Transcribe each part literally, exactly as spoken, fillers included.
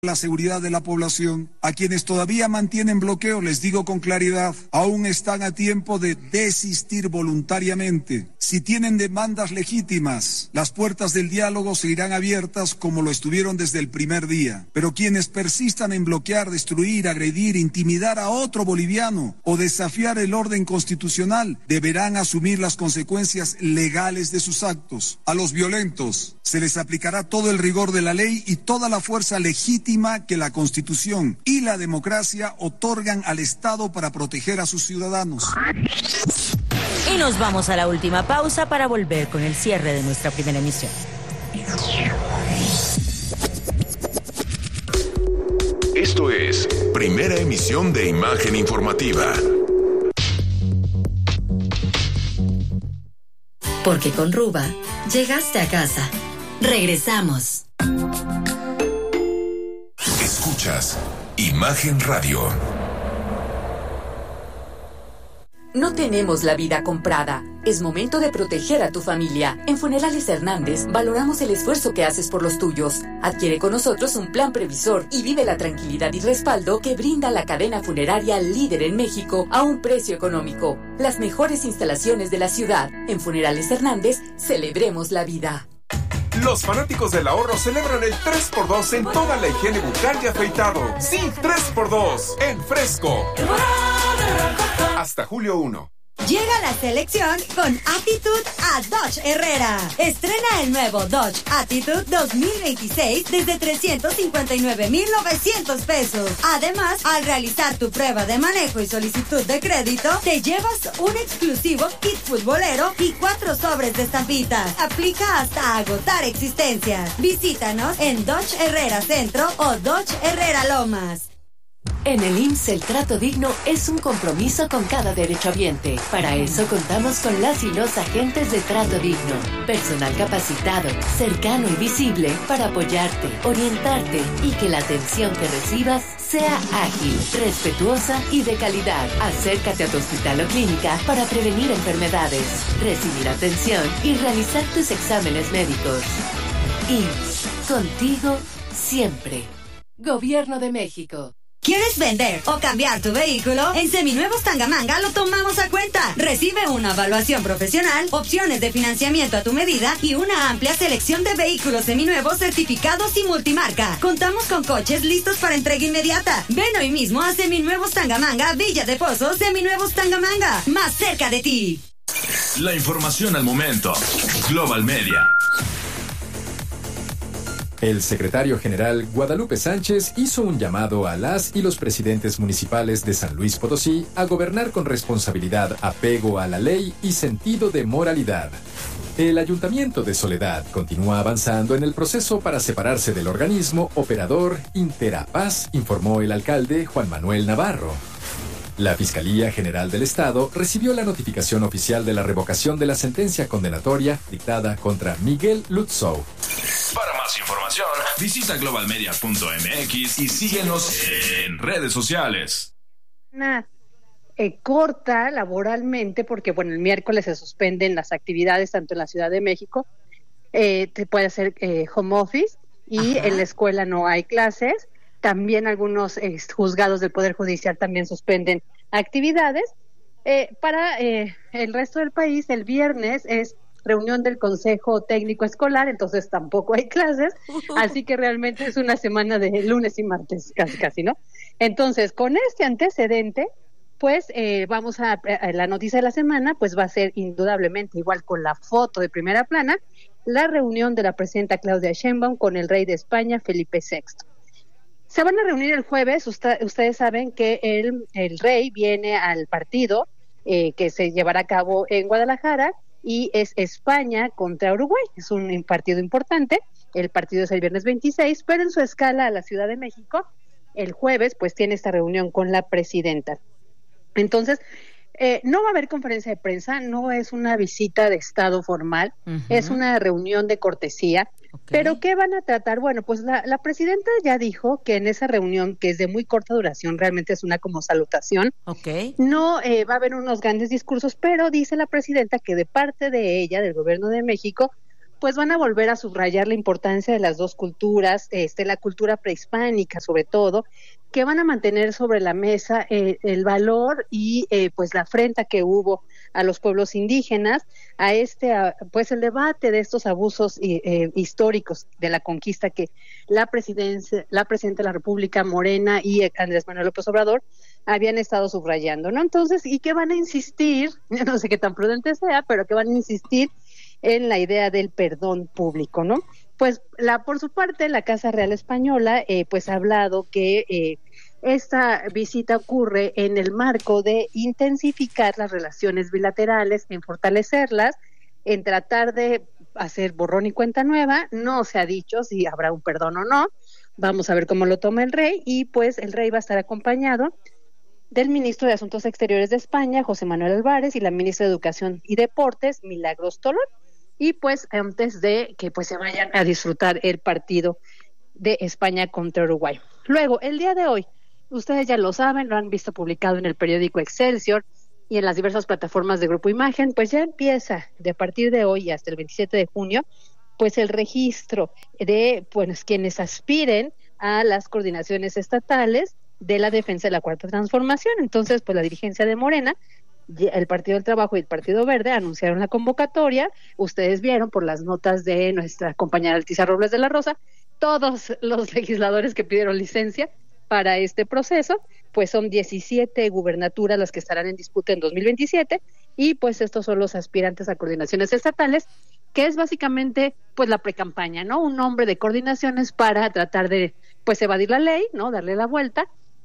la seguridad de la población. A quienes todavía mantienen bloqueo, les digo con claridad, aún están a tiempo de desistir voluntariamente. Si tienen demandas legítimas, las puertas del diálogo seguirán abiertas como lo estuvieron desde el primer día. Pero quienes persistan en bloquear, destruir, agredir, intimidar a otro boliviano o desafiar el orden constitucional, deberán asumir las consecuencias legales de sus actos. A los violentos se les aplicará todo el rigor de la ley y toda la fuerza legítima que la Constitución y la democracia otorgan al Estado para proteger a sus ciudadanos. Y nos vamos a la última pausa para volver con el cierre de nuestra primera emisión. Esto es Primera Emisión de Imagen Informativa. Porque con Ruba llegaste a casa. Regresamos. Escuchas Imagen Radio. No tenemos la vida comprada. Es momento de proteger a tu familia. En Funerales Hernández valoramos el esfuerzo que haces por los tuyos. Adquiere con nosotros un plan previsor y vive la tranquilidad y respaldo que brinda la cadena funeraria líder en México a un precio económico. Las mejores instalaciones de la ciudad. En Funerales Hernández, celebremos la vida. Los fanáticos del ahorro celebran el tres por dos en toda la higiene bucal y afeitado. Sí, tres por dos en Fresco. Hasta julio primero. Llega la selección con Attitude a Dodge Herrera. Estrena el nuevo Dodge Attitude dos mil veintiséis desde trescientos cincuenta y nueve mil novecientos pesos. Además, al realizar tu prueba de manejo y solicitud de crédito, te llevas un exclusivo kit futbolero y cuatro sobres de estampitas. Aplica hasta agotar existencias. Visítanos en Dodge Herrera Centro o Dodge Herrera Lomas. En el I M S S el trato digno es un compromiso con cada derechohabiente. Para eso contamos con las y los agentes de trato digno. Personal capacitado, cercano y visible para apoyarte, orientarte y que la atención que recibas sea ágil, respetuosa y de calidad. Acércate a tu hospital o clínica para prevenir enfermedades, recibir atención y realizar tus exámenes médicos. I M S S, contigo siempre. Gobierno de México. ¿Quieres vender o cambiar tu vehículo? En Seminuevos Tangamanga lo tomamos a cuenta. Recibe una evaluación profesional, opciones de financiamiento a tu medida y una amplia selección de vehículos seminuevos certificados y multimarca. Contamos con coches listos para entrega inmediata. Ven hoy mismo a Seminuevos Tangamanga, Villa de Pozos, Seminuevos Tangamanga, más cerca de ti. La información al momento. Global Media. El secretario general Guadalupe Sánchez hizo un llamado a las y los presidentes municipales de San Luis Potosí a gobernar con responsabilidad, apego a la ley y sentido de moralidad. El Ayuntamiento de Soledad continúa avanzando en el proceso para separarse del organismo operador Interapaz, informó el alcalde Juan Manuel Navarro. La Fiscalía General del Estado recibió la notificación oficial de la revocación de la sentencia condenatoria dictada contra Miguel Lutzow. Para más información, visita global media punto m x y síguenos en redes sociales. Una eh, corta laboralmente, porque bueno, el miércoles se suspenden las actividades tanto en la Ciudad de México, eh, te puede hacer eh, home office y Ajá. En la escuela no hay clases. También algunos eh, juzgados del Poder Judicial también suspenden actividades. Eh, para eh, el resto del país, el viernes es reunión del Consejo Técnico Escolar, entonces tampoco hay clases, así que realmente es una semana de lunes y martes, casi casi, ¿no? Entonces, con este antecedente, pues eh, vamos a, a la noticia de la semana, pues va a ser indudablemente igual con la foto de primera plana, la reunión de la presidenta Claudia Sheinbaum con el rey de España, Felipe sexto. Se van a reunir el jueves, usted, ustedes saben que el, el rey viene al partido eh, que se llevará a cabo en Guadalajara, y es España contra Uruguay, es un partido importante, el partido es el viernes veintiséis, pero en su escala a la Ciudad de México, el jueves pues tiene esta reunión con la presidenta. Entonces, eh, no va a haber conferencia de prensa, no es una visita de estado formal, uh-huh. Es una reunión de cortesía, okay. Pero ¿qué van a tratar? Bueno, pues la, la presidenta ya dijo que en esa reunión, que es de muy corta duración, realmente es una como salutación, okay. No eh, va a haber unos grandes discursos, pero dice la presidenta que de parte de ella, del gobierno de México, pues van a volver a subrayar la importancia de las dos culturas, este, la cultura prehispánica sobre todo, que van a mantener sobre la mesa eh, el valor y eh, pues la afrenta que hubo a los pueblos indígenas, a este, a, pues el debate de estos abusos eh, históricos de la conquista que la presidencia, la presidenta de la República, Morena, y Andrés Manuel López Obrador habían estado subrayando, ¿no? Entonces, y que van a insistir, yo no sé qué tan prudente sea, pero que van a insistir en la idea del perdón público, ¿no? Pues la por su parte la Casa Real Española eh, pues ha hablado que eh, esta visita ocurre en el marco de intensificar las relaciones bilaterales, en fortalecerlas, en tratar de hacer borrón y cuenta nueva. No se ha dicho si habrá un perdón o no, vamos a ver cómo lo toma el rey, y pues el rey va a estar acompañado del ministro de Asuntos Exteriores de España, José Manuel Álvarez, y la ministra de Educación y Deportes, Milagros Tolón, y pues antes de que pues se vayan a disfrutar el partido de España contra Uruguay. Luego, el día de hoy, ustedes ya lo saben, lo han visto publicado en el periódico Excelsior y en las diversas plataformas de Grupo Imagen, pues ya empieza de a partir de hoy hasta el veintisiete de junio, pues el registro de pues quienes aspiren a las coordinaciones estatales de la defensa de la Cuarta Transformación. Entonces, pues la dirigencia de Morena, el Partido del Trabajo y el Partido Verde anunciaron la convocatoria. Ustedes vieron por las notas de nuestra compañera Alticia Robles de la Rosa, todos los legisladores que pidieron licencia para este proceso, pues son diecisiete gubernaturas las que estarán en disputa en dos mil veintisiete, y pues estos son los aspirantes a coordinaciones estatales, que es básicamente pues la precampaña, ¿no? Un nombre de coordinaciones para tratar de pues evadir la ley, ¿no? Darle la vuelta.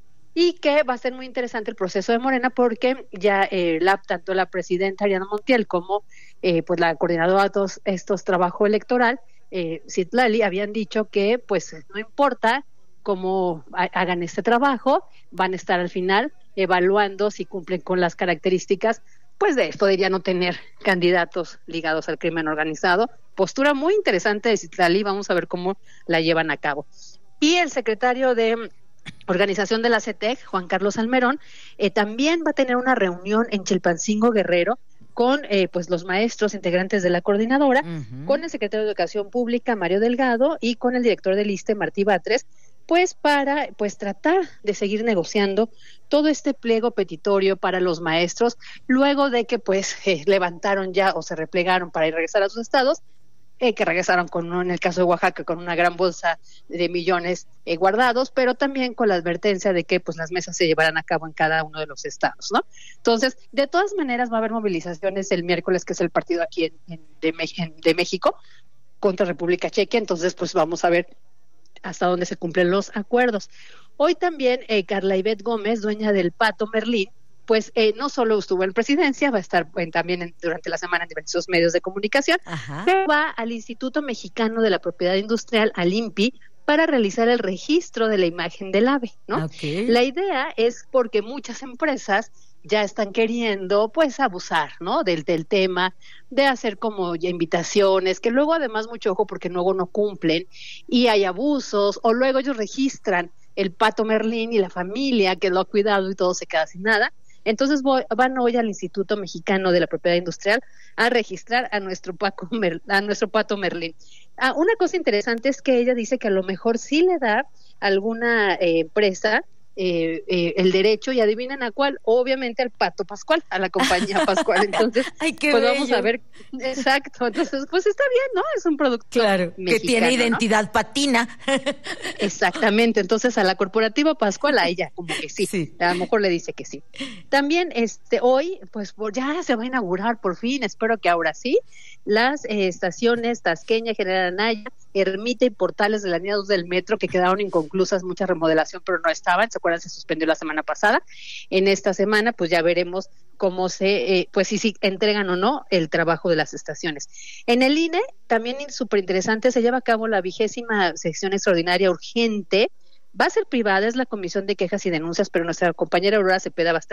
Y que va a ser muy interesante el proceso de Morena, porque ya eh, la, tanto la presidenta Ariana Montiel como eh, pues la coordinadora de todos estos trabajos electoral, eh, Citlali, habían dicho que pues no importa cómo hagan este trabajo, van a estar al final evaluando si cumplen con las características pues de podría no tener candidatos ligados al crimen organizado. Postura muy interesante de Citlali, vamos a ver cómo la llevan a cabo. Y el secretario de Organización de la C E T E C, Juan Carlos Almerón, eh, también va a tener una reunión en Chilpancingo, Guerrero, con eh, pues los maestros integrantes de la coordinadora, uh-huh. con el secretario de Educación Pública, Mario Delgado, y con el director del ISSSTE, Martí Batres, pues para pues tratar de seguir negociando todo este pliego petitorio para los maestros, luego de que pues eh, levantaron ya o se replegaron para ir a regresar a sus estados, Eh, que regresaron con, en el caso de Oaxaca, con una gran bolsa de millones eh, guardados, pero también con la advertencia de que pues las mesas se llevarán a cabo en cada uno de los estados, ¿no? Entonces, de todas maneras va a haber movilizaciones el miércoles, que es el partido aquí en, en, de, en, de México, contra República Checa, entonces pues vamos a ver hasta dónde se cumplen los acuerdos. Hoy también eh, Carla Ivette Gómez, dueña del Pato Merlín, pues eh, no solo estuvo en presidencia, va a estar eh, también en, durante la semana en diversos medios de comunicación, Ajá. pero va al Instituto Mexicano de la Propiedad Industrial, al I N P I, para realizar el registro de la imagen del ave, ¿no? Okay. La idea es porque muchas empresas ya están queriendo, pues, abusar, ¿no? Del, del tema, de hacer como ya invitaciones, que luego además mucho ojo porque luego no cumplen, y hay abusos, o luego ellos registran el Pato Merlín y la familia que lo ha cuidado y todo se queda sin nada. Entonces voy, van hoy al Instituto Mexicano de la Propiedad Industrial a registrar a nuestro, Paco Mer, a nuestro Pato Merlín. Ah, una cosa interesante es que ella dice que a lo mejor sí le da a alguna eh, empresa eh, eh, el derecho, y adivinen a cuál, obviamente al Pato Pascual, a la compañía Pascual. Entonces, Ay, qué pues bello. Vamos a ver, exacto, entonces pues está bien, ¿no? Es un producto claro, mexicano, que tiene identidad, ¿no? patina. Exactamente, entonces a la corporativa Pascual, a ella como que sí, sí, a lo mejor le dice que sí. También este hoy, pues ya se va a inaugurar por fin, espero que ahora sí, las eh, estaciones Tasqueña, General Anaya, Ermita y Portales de la línea dos del metro, que quedaron inconclusas, mucha remodelación, pero no estaban, ¿se acuerdan? Se suspendió la semana pasada. En esta semana, pues ya veremos cómo se, eh, pues si sí, sí entregan o no el trabajo de las estaciones. En el I N E, también súper interesante, se lleva a cabo la vigésima sección extraordinaria urgente. Va a ser privada, es la Comisión de Quejas y Denuncias, pero nuestra compañera Aurora Cepeda va a estar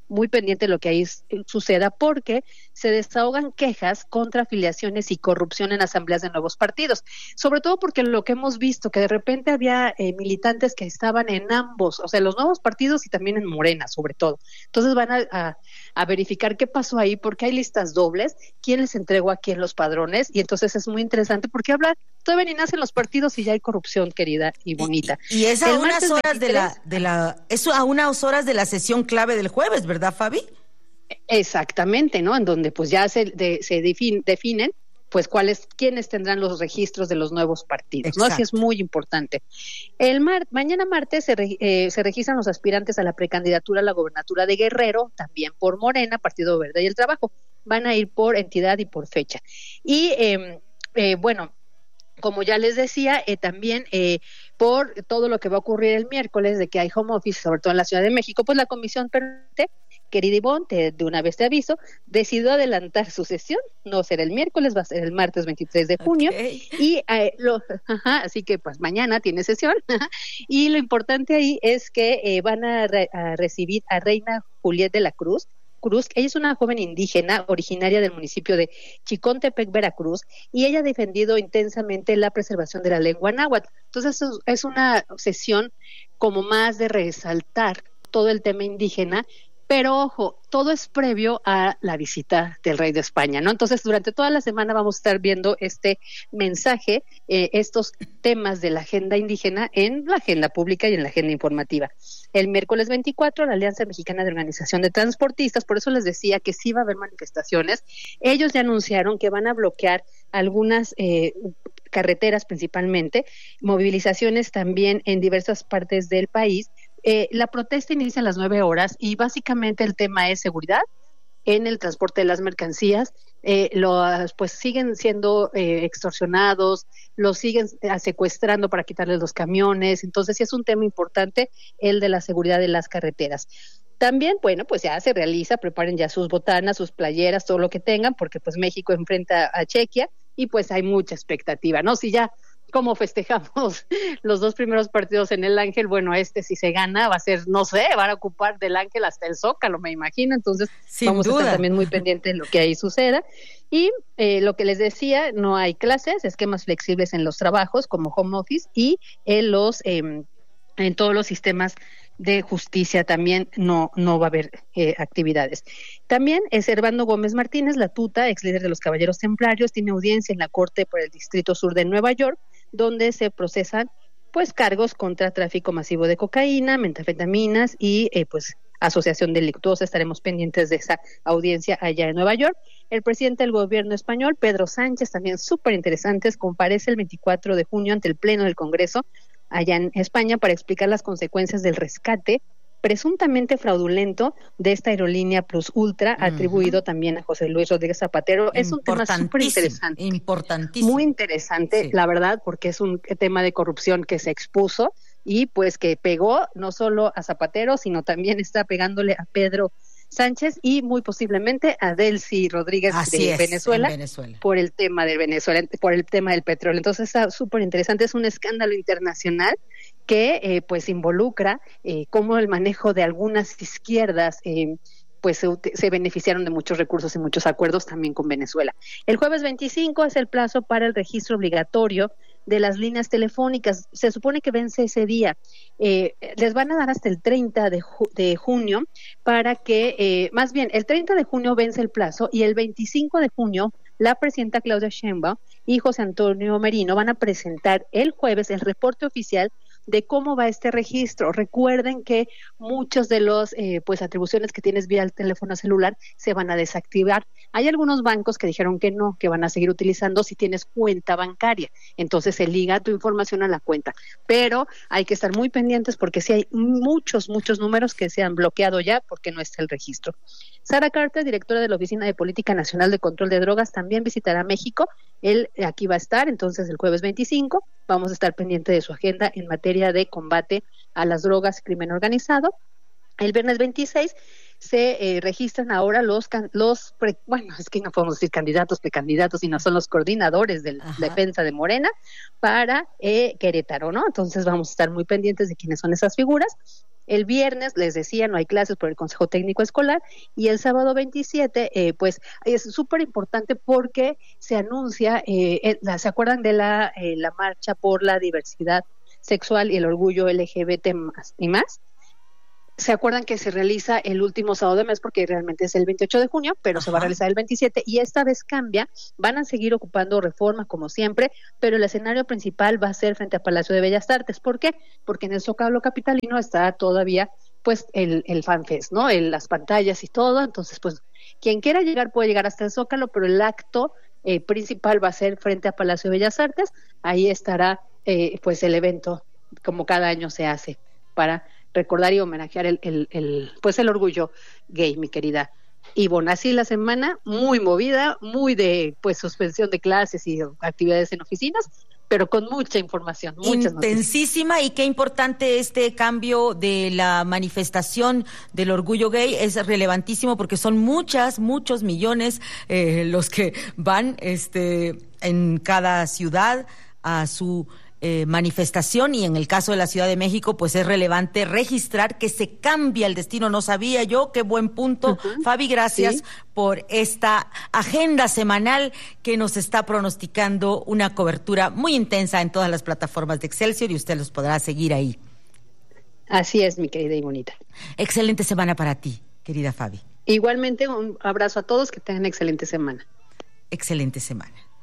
muy pendiente de lo que ahí suceda, porque se desahogan quejas contra afiliaciones y corrupción en asambleas de nuevos partidos, sobre todo porque lo que hemos visto, que de repente había eh, militantes que estaban en ambos, o sea, los nuevos partidos y también en Morena, sobre todo. Entonces van a, a, a verificar qué pasó ahí, porque hay listas dobles, quién les entregó a quién los padrones, y entonces es muy interesante, porque habla, todavía ni nacen los partidos y ya hay corrupción, querida y bonita. Y, y es a El unas horas veintitrés, de la, de la, es a unas horas de la sesión clave del jueves, ¿verdad, Fabi? Exactamente, ¿no? En donde pues ya se, de, se defin, definen pues cuáles, quiénes tendrán los registros de los nuevos partidos, Exacto. ¿no? Así es muy importante. El mar, mañana martes se, re, eh, se registran los aspirantes a la precandidatura a la gobernatura de Guerrero, también por Morena, Partido Verde y el Trabajo. Van a ir por entidad y por fecha. Y eh, eh, bueno, como ya les decía, eh, también eh, por todo lo que va a ocurrir el miércoles, de que hay home office, sobre todo en la Ciudad de México, pues la Comisión Permanente, querida Ivonne, te, de una vez te aviso, decidió adelantar su sesión, no será el miércoles, va a ser el martes veintitrés de junio, okay. y eh, lo, ajá, así que pues mañana tiene sesión, y lo importante ahí es que eh, van a, re, a recibir a Reina Juliet de la Cruz, Cruz, ella es una joven indígena originaria del municipio de Chicontepec, Veracruz, y ella ha defendido intensamente la preservación de la lengua náhuatl. Entonces es una sesión como más de resaltar todo el tema indígena, pero ojo, todo es previo a la visita del rey de España, ¿no? Entonces, durante toda la semana vamos a estar viendo este mensaje, eh, estos temas de la agenda indígena en la agenda pública y en la agenda informativa. El miércoles veinticuatro, la Alianza Mexicana de Organización de Transportistas, por eso les decía que sí va a haber manifestaciones, ellos ya anunciaron que van a bloquear algunas eh, carreteras principalmente, movilizaciones también en diversas partes del país. Eh, la protesta inicia a las nueve horas y básicamente el tema es seguridad en el transporte de las mercancías. Eh, los, pues siguen siendo eh, extorsionados, los siguen eh, secuestrando para quitarles los camiones. Entonces sí es un tema importante el de la seguridad de las carreteras. También, bueno, pues ya se realiza, preparen ya sus botanas, sus playeras, todo lo que tengan, porque pues México enfrenta a Chequia y pues hay mucha expectativa, ¿no? Si ya como festejamos los dos primeros partidos en el Ángel, bueno, este si se gana va a ser, no sé, van a ocupar del Ángel hasta el Zócalo, me imagino, entonces Sin vamos duda. a estar también muy pendientes de lo que ahí suceda. Y eh, lo que les decía, no hay clases, esquemas flexibles en los trabajos como home office y en los eh, en todos los sistemas de justicia también no no va a haber eh, actividades. También es Servando Gómez Martínez, la tuta, ex líder de los Caballeros Templarios, tiene audiencia en la Corte por el Distrito Sur de Nueva York, donde se procesan pues cargos contra tráfico masivo de cocaína, metanfetaminas y eh, pues asociación delictuosa. Estaremos pendientes de esa audiencia allá en Nueva York. El presidente del gobierno español, Pedro Sánchez, también súper interesantes, comparece el veinticuatro de junio ante el Pleno del Congreso allá en España para explicar las consecuencias del rescate presuntamente fraudulento de esta aerolínea Plus Ultra, uh-huh. atribuido también a José Luis Rodríguez Zapatero. Es un tema súper interesante. Importantísimo. Muy interesante, sí. La verdad, porque es un tema de corrupción que se expuso y pues que pegó no solo a Zapatero, sino también está pegándole a Pedro Sánchez y muy posiblemente a Delcy Rodríguez Así de es, Venezuela, Venezuela por el tema de Venezuela, por el tema del petróleo. Entonces está súper interesante, es un escándalo internacional que eh, pues involucra eh, cómo el manejo de algunas izquierdas eh, pues se, se beneficiaron de muchos recursos y muchos acuerdos también con Venezuela. El jueves veinticinco es el plazo para el registro obligatorio de las líneas telefónicas. Se supone que vence ese día. Eh, les van a dar hasta el treinta de, ju- de junio para que, eh, más bien, el treinta de junio vence el plazo y el veinticinco de junio la presidenta Claudia Sheinbaum y José Antonio Merino van a presentar el jueves el reporte oficial de cómo va este registro. Recuerden que muchos de los eh, pues atribuciones que tienes vía el teléfono celular se van a desactivar. Hay algunos bancos que dijeron que no, que van a seguir utilizando si tienes cuenta bancaria. Entonces se liga tu información a la cuenta. Pero hay que estar muy pendientes porque sí hay muchos, muchos números que se han bloqueado ya porque no está el registro. Sara Carter, directora de la Oficina de Política Nacional de Control de Drogas, también visitará México. Él aquí va a estar, entonces el jueves veinticinco. Vamos a estar pendientes de su agenda en materia de combate a las drogas y crimen organizado. El viernes veintiséis se eh, registran ahora los, los pre, bueno, es que no podemos decir candidatos, precandidatos, sino son los coordinadores de la defensa de Morena para eh, Querétaro, ¿no? Entonces vamos a estar muy pendientes de quiénes son esas figuras. El viernes, les decía, no hay clases por el Consejo Técnico Escolar, y el sábado veintisiete, eh, pues es súper importante porque se anuncia, eh, eh, ¿se acuerdan de la, eh, la marcha por la diversidad sexual y el orgullo L G B T más y más? ¿Se acuerdan que se realiza el último sábado de mes porque realmente es el veintiocho de junio, pero Ajá. se va a realizar el veintisiete y esta vez cambia? Van a seguir ocupando Reforma como siempre, pero el escenario principal va a ser frente a Palacio de Bellas Artes. ¿Por qué? Porque en el Zócalo capitalino está todavía pues el, el FanFest, ¿no? El, las pantallas y todo, entonces pues quien quiera llegar puede llegar hasta el Zócalo, pero el acto eh, principal va a ser frente a Palacio de Bellas Artes. Ahí estará eh, pues el evento como cada año se hace para recordar y homenajear el, el, el, pues el orgullo gay, mi querida Ivonne. Así la semana, muy movida, muy de pues suspensión de clases y actividades en oficinas, pero con mucha información, muchas intensísima noticias. Y qué importante este cambio de la manifestación del orgullo gay, es relevantísimo porque son muchas, muchos millones eh, los que van este en cada ciudad a su Eh, manifestación, y en el caso de la Ciudad de México pues es relevante registrar que se cambia el destino. No sabía yo, qué buen punto. Uh-huh. Fabi, gracias sí. por esta agenda semanal que nos está pronosticando una cobertura muy intensa en todas las plataformas de Excelsior, y usted los podrá seguir ahí. Así es, mi querida y bonita. Excelente semana para ti, querida Fabi. Igualmente, un abrazo a todos, que tengan excelente semana. Excelente semana.